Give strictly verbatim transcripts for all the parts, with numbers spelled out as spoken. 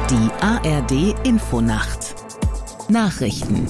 Die A R D-Infonacht Nachrichten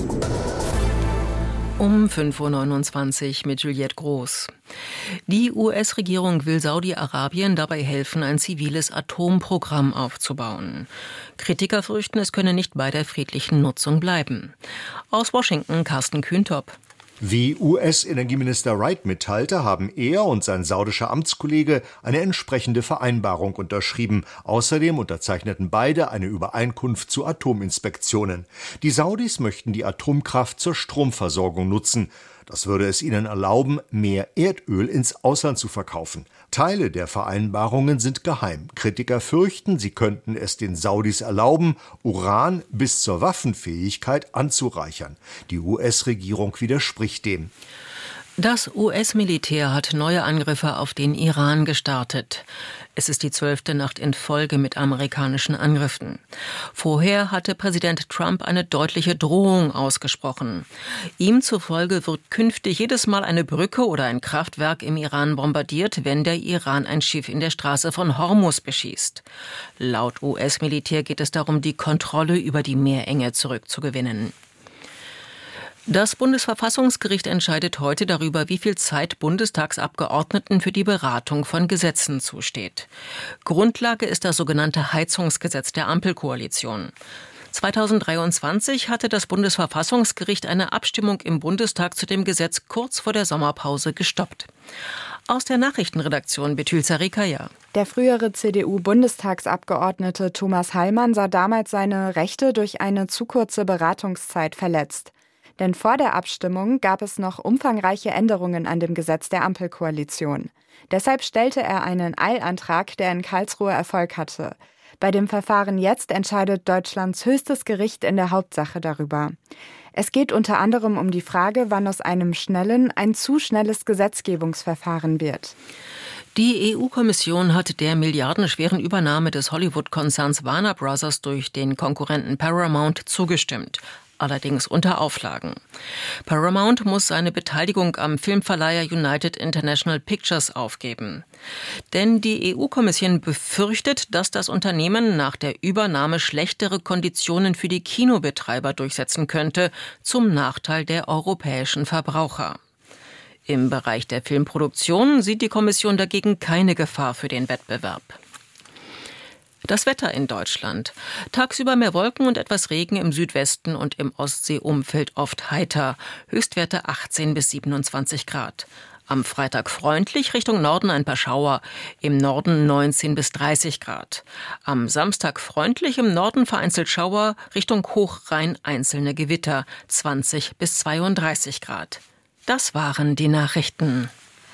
um fünf Uhr neunundzwanzig mit Juliette Groß. Die U S-Regierung will Saudi-Arabien dabei helfen, ein ziviles Atomprogramm aufzubauen. Kritiker fürchten, es könne nicht bei der friedlichen Nutzung bleiben. Aus Washington Carsten Kühntop. Wie U S-Energieminister Wright mitteilte, haben er und sein saudischer Amtskollege eine entsprechende Vereinbarung unterschrieben. Außerdem unterzeichneten beide eine Übereinkunft zu Atominspektionen. Die Saudis möchten die Atomkraft zur Stromversorgung nutzen. Das würde es ihnen erlauben, mehr Erdöl ins Ausland zu verkaufen. Teile der Vereinbarungen sind geheim. Kritiker fürchten, sie könnten es den Saudis erlauben, Uran bis zur Waffenfähigkeit anzureichern. Die U S-Regierung widerspricht dem. Das U S-Militär hat neue Angriffe auf den Iran gestartet. Es ist die zwölfte Nacht in Folge mit amerikanischen Angriffen. Vorher hatte Präsident Trump eine deutliche Drohung ausgesprochen. Ihm zufolge wird künftig jedes Mal eine Brücke oder ein Kraftwerk im Iran bombardiert, wenn der Iran ein Schiff in der Straße von Hormuz beschießt. Laut U S-Militär geht es darum, die Kontrolle über die Meerenge zurückzugewinnen. Das Bundesverfassungsgericht entscheidet heute darüber, wie viel Zeit Bundestagsabgeordneten für die Beratung von Gesetzen zusteht. Grundlage ist das sogenannte Heizungsgesetz der Ampelkoalition. zweitausenddreiundzwanzig hatte das Bundesverfassungsgericht eine Abstimmung im Bundestag zu dem Gesetz kurz vor der Sommerpause gestoppt. Aus der Nachrichtenredaktion Betül Zarikaya. Der frühere C D U-Bundestagsabgeordnete Thomas Heilmann sah damals seine Rechte durch eine zu kurze Beratungszeit verletzt. Denn vor der Abstimmung gab es noch umfangreiche Änderungen an dem Gesetz der Ampelkoalition. Deshalb stellte er einen Eilantrag, der in Karlsruhe Erfolg hatte. Bei dem Verfahren jetzt entscheidet Deutschlands höchstes Gericht in der Hauptsache darüber. Es geht unter anderem um die Frage, wann aus einem schnellen ein zu schnelles Gesetzgebungsverfahren wird. Die E U-Kommission hat der milliardenschweren Übernahme des Hollywood-Konzerns Warner Bros. Durch den Konkurrenten Paramount zugestimmt. Allerdings unter Auflagen. Paramount muss seine Beteiligung am Filmverleiher United International Pictures aufgeben. Denn die E U-Kommission befürchtet, dass das Unternehmen nach der Übernahme schlechtere Konditionen für die Kinobetreiber durchsetzen könnte, zum Nachteil der europäischen Verbraucher. Im Bereich der Filmproduktion sieht die Kommission dagegen keine Gefahr für den Wettbewerb. Das Wetter in Deutschland. Tagsüber mehr Wolken und etwas Regen im Südwesten und im Ostseeumfeld oft heiter. Höchstwerte achtzehn bis siebenundzwanzig Grad. Am Freitag freundlich, Richtung Norden ein paar Schauer. Im Norden neunzehn bis dreißig Grad. Am Samstag freundlich, im Norden vereinzelt Schauer. Richtung Hochrhein einzelne Gewitter. zwanzig bis zweiunddreißig Grad. Das waren die Nachrichten.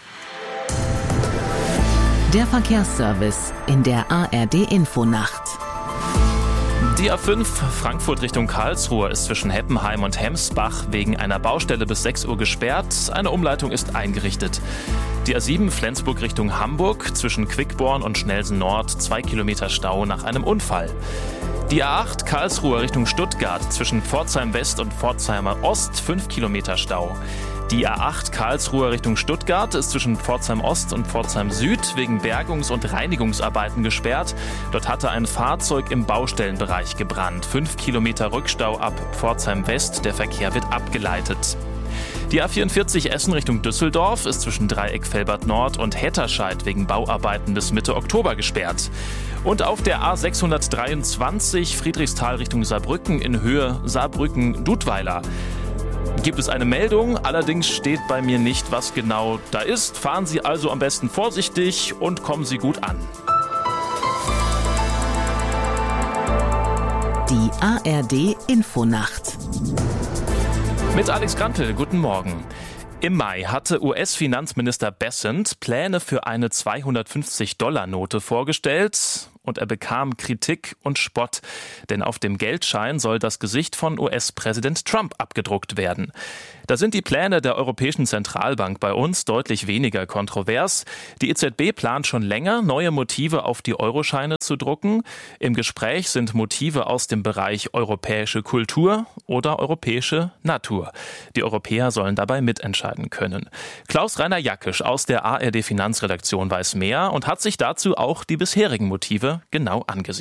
Der Verkehrsservice in der A R D-Infonacht. Die A fünf Frankfurt Richtung Karlsruhe ist zwischen Heppenheim und Hemsbach wegen einer Baustelle bis sechs Uhr gesperrt. Eine Umleitung ist eingerichtet. Die A sieben Flensburg Richtung Hamburg zwischen Quickborn und Schnelsen Nord zwei Kilometer Stau nach einem Unfall. Die A acht Karlsruhe Richtung Stuttgart zwischen Pforzheim West und Pforzheimer Ost fünf Kilometer Stau. Die A acht Karlsruhe Richtung Stuttgart ist zwischen Pforzheim Ost und Pforzheim Süd wegen Bergungs- und Reinigungsarbeiten gesperrt. Dort hatte ein Fahrzeug im Baustellenbereich gebrannt. Fünf Kilometer Rückstau ab Pforzheim West. Der Verkehr wird abgeleitet. Die A vierundvierzig Essen Richtung Düsseldorf ist zwischen Dreieck Velbert Nord und Hetterscheid wegen Bauarbeiten bis Mitte Oktober gesperrt. Und auf der A sechshundertdreiundzwanzig Friedrichsthal Richtung Saarbrücken in Höhe Saarbrücken-Dudweiler gibt es eine Meldung, allerdings steht bei mir nicht, was genau da ist. Fahren Sie also am besten vorsichtig und kommen Sie gut an. Die A R D-Infonacht. Mit Alex Grantel, guten Morgen. Im Mai hatte U S-Finanzminister Bessent Pläne für eine zweihundertfünfzig-Dollar-Note vorgestellt und er bekam Kritik und Spott, denn auf dem Geldschein soll das Gesicht von U S-Präsident Trump abgedruckt werden. Da sind die Pläne der Europäischen Zentralbank bei uns deutlich weniger kontrovers. Die E Z B plant schon länger, neue Motive auf die Euroscheine zu drucken. Im Gespräch sind Motive aus dem Bereich europäische Kultur oder europäische Natur. Die Europäer sollen dabei mitentscheiden können. Klaus-Rainer Jackisch aus der A R D Finanzredaktion weiß mehr und hat sich dazu auch die bisherigen Motive genau angesehen.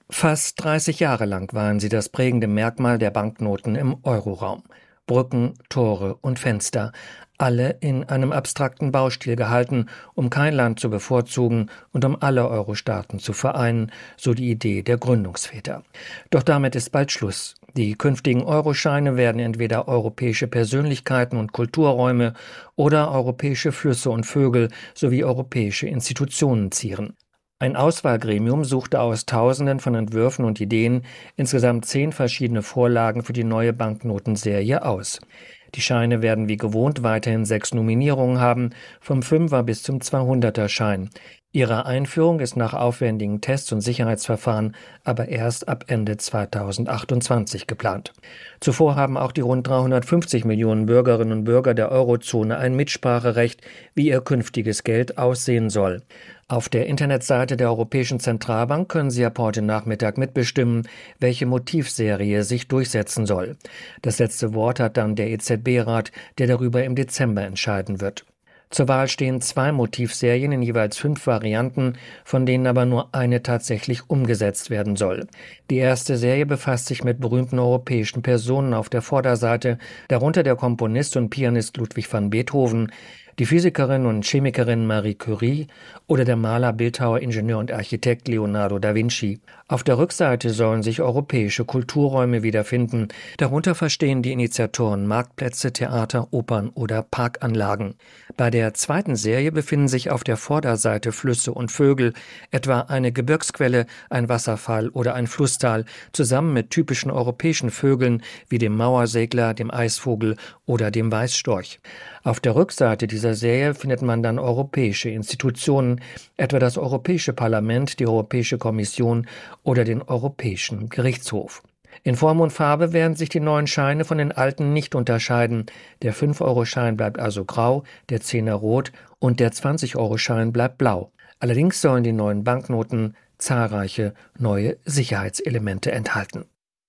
Fast dreißig Jahre lang waren sie das prägende Merkmal der Banknoten im Euroraum. Brücken, Tore und Fenster, alle in einem abstrakten Baustil gehalten, um kein Land zu bevorzugen und um alle Euro-Staaten zu vereinen, so die Idee der Gründungsväter. Doch damit ist bald Schluss. Die künftigen Euroscheine werden entweder europäische Persönlichkeiten und Kulturräume oder europäische Flüsse und Vögel sowie europäische Institutionen zieren. Ein Auswahlgremium suchte aus Tausenden von Entwürfen und Ideen insgesamt zehn verschiedene Vorlagen für die neue Banknotenserie aus. Die Scheine werden wie gewohnt weiterhin sechs Nominierungen haben, vom Fünfer bis zum zweihunderter Schein. Ihre Einführung ist nach aufwendigen Tests und Sicherheitsverfahren aber erst ab Ende zweitausendachtundzwanzig geplant. Zuvor haben auch die rund dreihundertfünfzig Millionen Bürgerinnen und Bürger der Eurozone ein Mitspracherecht, wie ihr künftiges Geld aussehen soll. Auf der Internetseite der Europäischen Zentralbank können Sie ab heute Nachmittag mitbestimmen, welche Motivserie sich durchsetzen soll. Das letzte Wort hat dann der E Z B-Rat, der darüber im Dezember entscheiden wird. Zur Wahl stehen zwei Motivserien in jeweils fünf Varianten, von denen aber nur eine tatsächlich umgesetzt werden soll. Die erste Serie befasst sich mit berühmten europäischen Personen auf der Vorderseite, darunter der Komponist und Pianist Ludwig van Beethoven, die Physikerin und Chemikerin Marie Curie oder der Maler, Bildhauer, Ingenieur und Architekt Leonardo da Vinci. Auf der Rückseite sollen sich europäische Kulturräume wiederfinden. Darunter verstehen die Initiatoren Marktplätze, Theater, Opern oder Parkanlagen. Bei der zweiten Serie befinden sich auf der Vorderseite Flüsse und Vögel, etwa eine Gebirgsquelle, ein Wasserfall oder ein Flusstal, zusammen mit typischen europäischen Vögeln wie dem Mauersegler, dem Eisvogel oder dem Weißstorch. Auf der Rückseite dieser Serie findet man dann europäische Institutionen, etwa das Europäische Parlament, die Europäische Kommission oder den Europäischen Gerichtshof. In Form und Farbe werden sich die neuen Scheine von den alten nicht unterscheiden. Der fünf-Euro-Schein bleibt also grau, der Zehner rot und der zwanzig-Euro-Schein bleibt blau. Allerdings sollen die neuen Banknoten zahlreiche neue Sicherheitselemente enthalten.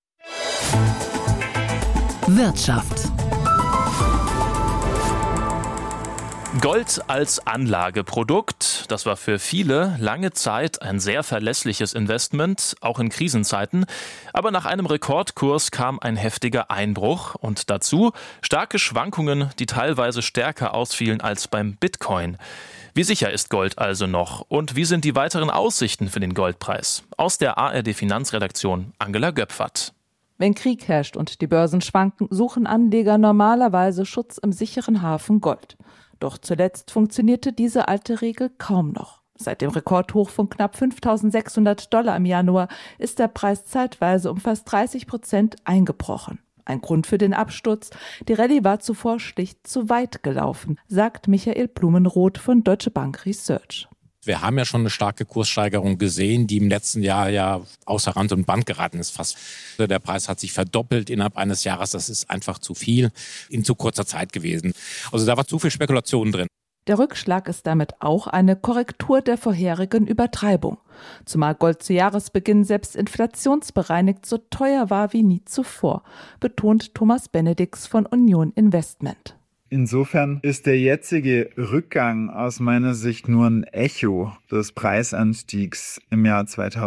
Wirtschaft. Gold als Anlageprodukt, das war für viele lange Zeit ein sehr verlässliches Investment, auch in Krisenzeiten. Aber nach einem Rekordkurs kam ein heftiger Einbruch und dazu starke Schwankungen, die teilweise stärker ausfielen als beim Bitcoin. Wie sicher ist Gold also noch und wie sind die weiteren Aussichten für den Goldpreis? Aus der A R D-Finanzredaktion Angela Göpfert. Wenn Krieg herrscht und die Börsen schwanken, suchen Anleger normalerweise Schutz im sicheren Hafen Gold. Doch zuletzt funktionierte diese alte Regel kaum noch. Seit dem Rekordhoch von knapp fünftausendsechshundert Dollar im Januar ist der Preis zeitweise um fast dreißig Prozent eingebrochen. Ein Grund für den Absturz: Die Rallye war zuvor schlicht zu weit gelaufen, sagt Michael Blumenroth von Deutsche Bank Research. Wir haben ja schon eine starke Kurssteigerung gesehen, die im letzten Jahr ja außer Rand und Band geraten ist fast. Der Preis hat sich verdoppelt innerhalb eines Jahres. Das ist einfach zu viel in zu kurzer Zeit gewesen. Also da war zu viel Spekulation drin. Der Rückschlag ist damit auch eine Korrektur der vorherigen Übertreibung. Zumal Gold zu Jahresbeginn selbst inflationsbereinigt so teuer war wie nie zuvor, betont Thomas Benedix von Union Investment. Insofern ist der jetzige Rückgang aus meiner Sicht nur ein Echo des Preisanstiegs im Jahr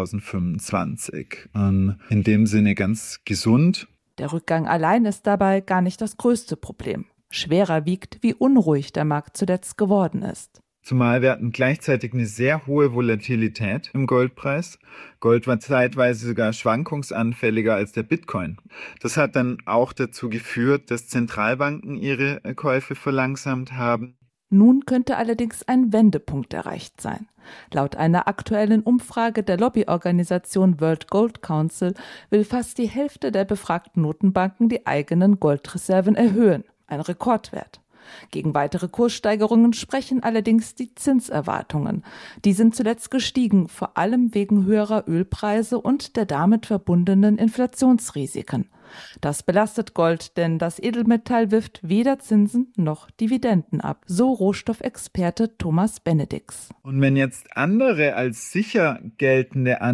zweitausendfünfundzwanzig. Und in dem Sinne ganz gesund. Der Rückgang allein ist dabei gar nicht das größte Problem. Schwerer wiegt, wie unruhig der Markt zuletzt geworden ist. Zumal wir hatten gleichzeitig eine sehr hohe Volatilität im Goldpreis. Gold war zeitweise sogar schwankungsanfälliger als der Bitcoin. Das hat dann auch dazu geführt, dass Zentralbanken ihre Käufe verlangsamt haben. Nun könnte allerdings ein Wendepunkt erreicht sein. Laut einer aktuellen Umfrage der Lobbyorganisation World Gold Council will fast die Hälfte der befragten Notenbanken die eigenen Goldreserven erhöhen. Ein Rekordwert. Gegen weitere Kurssteigerungen sprechen allerdings die Zinserwartungen. Die sind zuletzt gestiegen, vor allem wegen höherer Ölpreise und der damit verbundenen Inflationsrisiken. Das belastet Gold, denn das Edelmetall wirft weder Zinsen noch Dividenden ab, so Rohstoffexperte Thomas Benedix. Und wenn jetzt andere als sicher geltende